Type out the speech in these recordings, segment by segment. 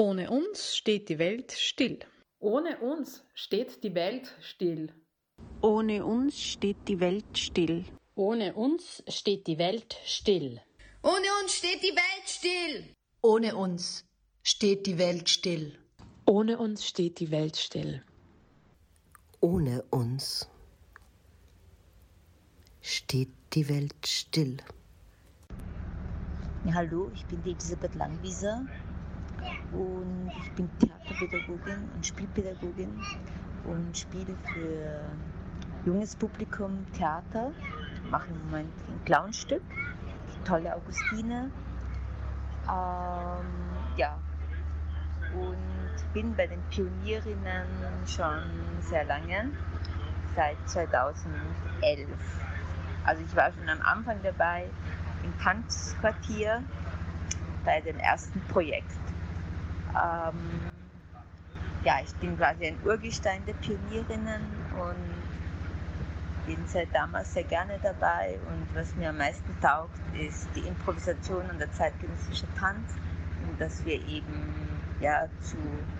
Ohne uns steht die Welt still. Ohne uns steht die Welt still. Ohne uns steht die Welt still. Ohne uns steht die Welt still. Ohne uns steht die Welt still. Ohne uns steht die Welt still. Ohne uns steht die Welt still. Ohne uns steht die Welt still. Ja, hallo, ich bin die Elisabeth Langwieser und ich bin Theaterpädagogin und Spielpädagogin und spiele für junges Publikum Theater. Ich mache im Moment ein Clownstück, die tolle Augustine. Und bin bei den Pionierinnen schon sehr lange, seit 2011. Also ich war schon am Anfang dabei im Tanzquartier bei dem ersten Projekt. Ich bin quasi ein Urgestein der Pionierinnen und bin seit damals sehr gerne dabei. Und was mir am meisten taugt, ist die Improvisation und der zeitgenössische Tanz. Und dass wir eben zu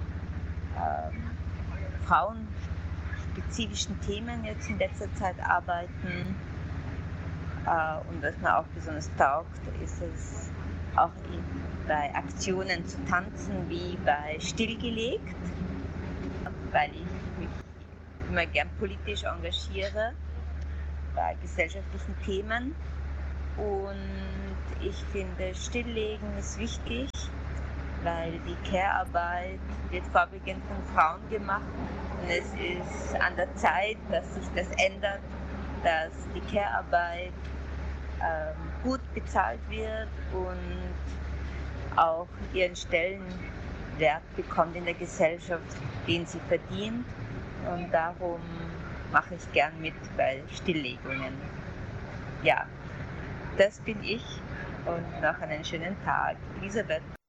frauenspezifischen Themen jetzt in letzter Zeit arbeiten. Und was mir auch besonders taugt, ist es auch bei Aktionen zu tanzen wie bei Stillgelegt, weil ich mich immer gern politisch engagiere bei gesellschaftlichen Themen. Und ich finde, Stilllegen ist wichtig, weil die Care-Arbeit wird vorwiegend von Frauen gemacht und es ist an der Zeit, dass sich das ändert, dass die Care-Arbeit gut bezahlt wird und auch ihren Stellenwert bekommt in der Gesellschaft, den sie verdient. Und darum mache ich gern mit bei Stilllegungen. Ja, das bin ich und noch einen schönen Tag. Elisabeth.